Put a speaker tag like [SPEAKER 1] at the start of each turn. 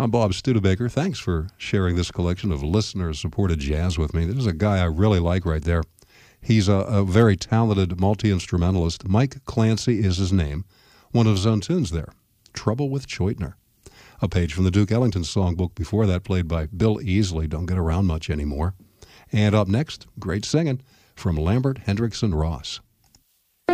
[SPEAKER 1] I'm Bob Studebaker. Thanks for sharing this collection of listener-supported jazz with me. This is a guy I really like right there. He's a very talented multi-instrumentalist. Mike Clancy is his name. One of his own tunes there, Trouble with Choitner. A page from the Duke Ellington songbook before that, played by Bill Easley. Don't get around much anymore. And up next, great singing from Lambert Hendrickson Ross.